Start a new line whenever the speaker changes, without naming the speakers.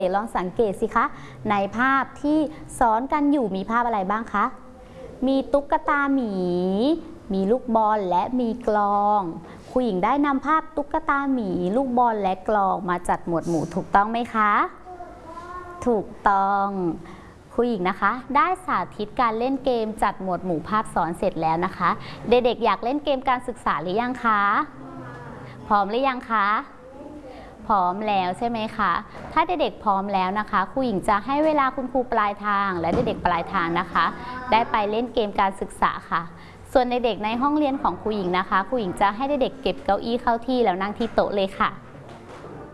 ลองสังเกตสิคะในภาพที่ซ้อนกันอยู่มีภาพอะไรบ้างคะมีตุ๊กตาหมีมีลูกบอลและมีกลองครูหญิงได้นำภาพตุ๊กตาหมีลูกบอลและกลองมาจัดหมวดหมู่ถูกต้องไหมคะถูกต้องครูหญิงนะคะได้สาธิตการเล่นเกมจัดหมวดหมู่ภาพซ้อนเสร็จแล้วนะคะเด็กๆอยากเล่นเกมการศึกษาหรือยังคะพร้อมหรือยังคะพร้อมแล้วใช่ไหมคะถ้าเด็กๆพร้อมแล้วนะคะครูหญิงจะให้เวลาคุณครูปลายทางและเด็กๆปลายทางนะคะได้ไปเล่นเกมการศึกษาค่ะส่วนเด็กๆในห้องเรียนของครูหญิงนะคะครูหญิงจะให้เด็กๆเก็บเก้าอี้เข้าที่แล้วนั่งที่โต๊ะเลยค่ะ